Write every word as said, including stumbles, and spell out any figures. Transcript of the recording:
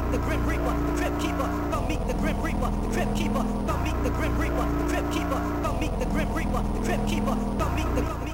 meet the Grim Reaper, the Crypt Keeper. Come meet the Grim Reaper, the Crypt Keeper. Come meet the Grim Reaper, the Crypt Keeper. Come meet the Grim Reaper, the Crypt Keeper. Come meet the